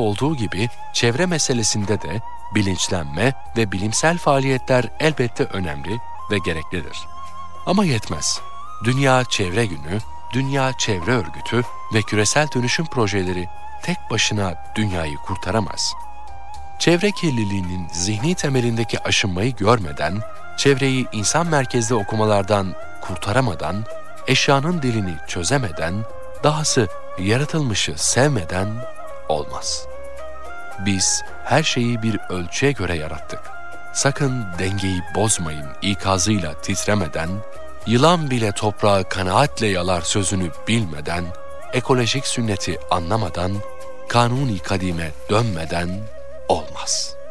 olduğu gibi çevre meselesinde de bilinçlenme ve bilimsel faaliyetler elbette önemli ve gereklidir. Ama yetmez. Dünya Çevre Günü, Dünya Çevre Örgütü ve küresel dönüşüm projeleri tek başına dünyayı kurtaramaz. Çevre kirliliğinin zihni temelindeki aşınmayı görmeden, çevreyi insan merkezli okumalardan kurtaramadan, eşyanın dilini çözemeden, dahası yaratılmışı sevmeden olmaz. Biz her şeyi bir ölçüye göre yarattık. Sakın dengeyi bozmayın ikazıyla titremeden, yılan bile toprağı kanaatle yalar sözünü bilmeden, ekolojik sünneti anlamadan, kanuni kadime dönmeden olmaz.